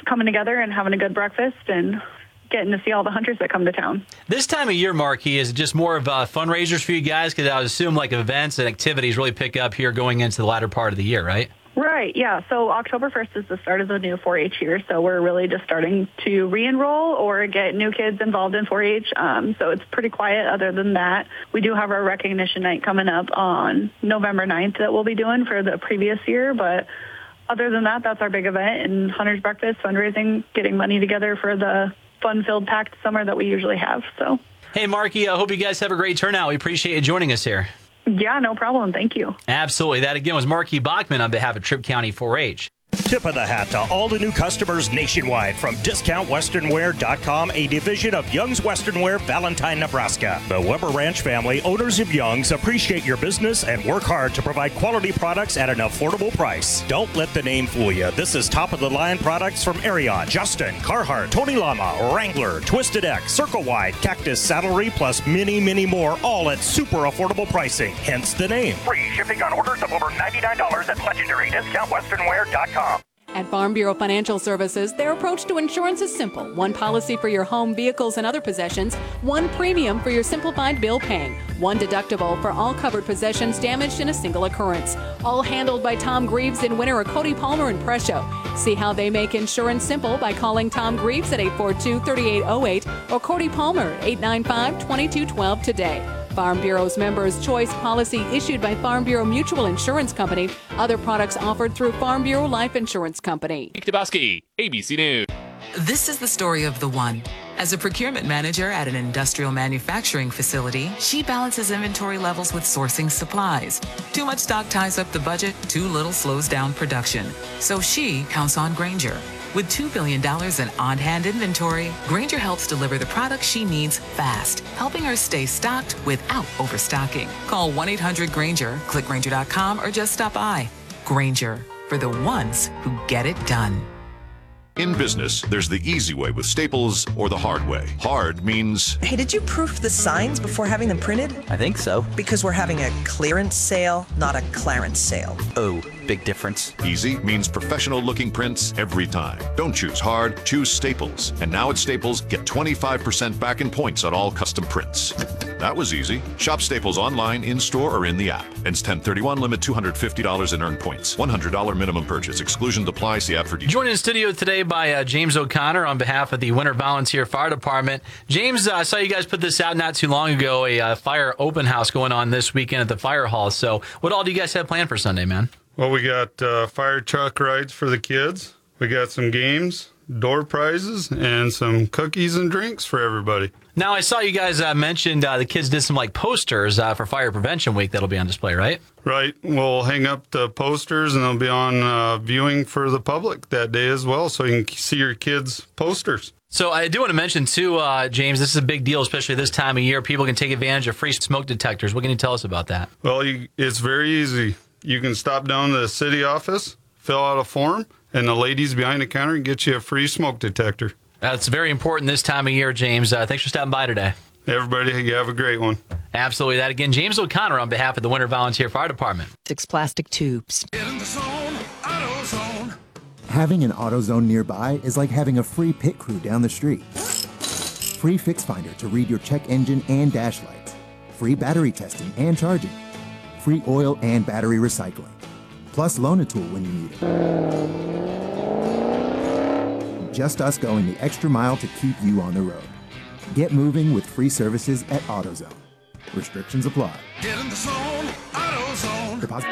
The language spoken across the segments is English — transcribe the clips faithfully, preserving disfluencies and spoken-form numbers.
coming together and having a good breakfast and getting to see all the hunters that come to town. This time of year, Marky, is it just more of uh, fundraisers for you guys? Because I would assume like events and activities really pick up here going into the latter part of the year, right? Right, yeah. So October first is the start of the new four H year, so we're really just starting to re-enroll or get new kids involved in four H. Um, so it's pretty quiet other than that. We do have our recognition night coming up on November ninth that we'll be doing for the previous year, but other than that, that's our big event, and Hunter's Breakfast, fundraising, getting money together for the fun-filled packed summer that we usually have. So, hey, Marky, I hope you guys have a great turnout. We appreciate you joining us here. Yeah, no problem. Thank you. Absolutely. That, again, was Marky Bachman on behalf of Tripp County four H. Tip of the hat to all the new customers nationwide from discount western wear dot com, a division of Young's Western Wear, Valentine, Nebraska. The Weber Ranch family, owners of Young's, appreciate your business and work hard to provide quality products at an affordable price. Don't let the name fool you. This is top-of-the-line products from Ariat, Justin, Carhartt, Tony Lama, Wrangler, Twisted X, Circle Wide, Cactus Saddlery, plus many, many more, all at super affordable pricing. Hence the name. Free shipping on orders of over ninety-nine dollars at legendary discount western wear dot com. At Farm Bureau Financial Services, their approach to insurance is simple. One policy for your home, vehicles, and other possessions. One premium for your simplified bill paying. One deductible for all covered possessions damaged in a single occurrence. All handled by Tom Greaves in Winter or Cody Palmer in Presho. See how they make insurance simple by calling Tom Greaves at eight four two, three eight zero eight or Cody Palmer at eight nine five, two two one two today. Farm Bureau's Members' Choice policy issued by Farm Bureau Mutual Insurance Company. Other products offered through Farm Bureau Life Insurance Company. Nick Tabowski, A B C News. This is the story of the one. As a procurement manager at an industrial manufacturing facility, she balances inventory levels with sourcing supplies. Too much stock ties up the budget, too little slows down production. So she counts on Grainger. With two billion dollars in on-hand inventory, Grainger helps deliver the products she needs fast, helping her stay stocked without overstocking. Call one eight hundred Grainger, click Grainger dot com, or just stop by. Grainger, for the ones who get it done. In business, there's the easy way with Staples or the hard way. Hard means... Hey, did you proof the signs before having them printed? I think so. Because we're having a clearance sale, not a Clarence sale. Oh, big difference. Easy means professional-looking prints every time. Don't choose hard, choose Staples. And now at Staples, get twenty-five percent back in points on all custom prints. That was easy. Shop Staples online, in-store, or in the app. Ends ten thirty-one, limit two hundred fifty dollars in earned points. one hundred dollars minimum purchase. Exclusions apply. See app for details. Joined in the studio today by uh, James O'Connor on behalf of the Winter Volunteer Fire Department. James, uh, I saw you guys put this out not too long ago, a uh, fire open house going on this weekend at the fire hall. So what all do you guys have planned for Sunday, man? Well, we got uh, fire truck rides for the kids. We got some games, door prizes, and some cookies and drinks for everybody. Now, I saw you guys uh, mentioned uh, the kids did some like posters uh, for Fire Prevention Week that'll be on display, right? Right. We'll hang up the posters, and they'll be on uh, viewing for the public that day as well, so you can see your kids' posters. So I do want to mention, too, uh, James, this is a big deal, especially this time of year. People can take advantage of free smoke detectors. What can you tell us about that? Well, you, it's very easy. You can stop down to the city office, fill out a form, and the ladies behind the counter can get you a free smoke detector. That's very important this time of year, James. Uh, thanks for stopping by today. Everybody, you have a great one. Absolutely. That again, James O'Connor on behalf of the Winter Volunteer Fire Department. Six plastic tubes. Get in the zone, AutoZone. Having an AutoZone nearby is like having a free pit crew down the street. Free Fix Finder to read your check engine and dash lights. Free battery testing and charging. Free oil and battery recycling. Plus loan a tool when you need it. Just us going the extra mile to keep you on the road. Get moving with free services at AutoZone. Restrictions apply. Get in the zone, AutoZone. Deposit.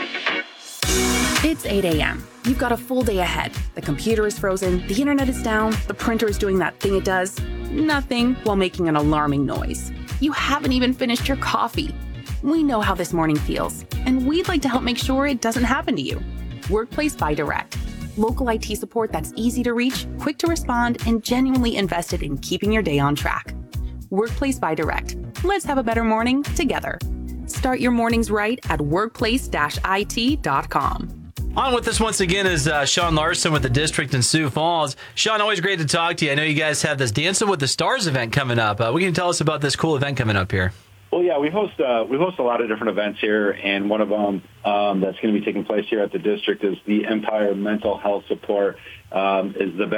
It's eight a.m. You've got a full day ahead. The computer is frozen, the internet is down, the printer is doing that thing it does. Nothing while making an alarming noise. You haven't even finished your coffee. We know how this morning feels, and we'd like to help make sure it doesn't happen to you. Workplace by Direct. Local I T support that's easy to reach, quick to respond, and genuinely invested in keeping your day on track. Workplace by Direct. Let's have a better morning together. Start your mornings right at workplace dash I T dot com. On with us once again is uh, Sean Larson with the district in Sioux Falls. Sean, always great to talk to you. I know you guys have this Dancing with the Stars event coming up. Uh, what can you tell us about this cool event coming up here? Well, yeah, we host uh, we host a lot of different events here, and one of them um, that's going to be taking place here at the district is the Empire Mental Health Support. Um, is the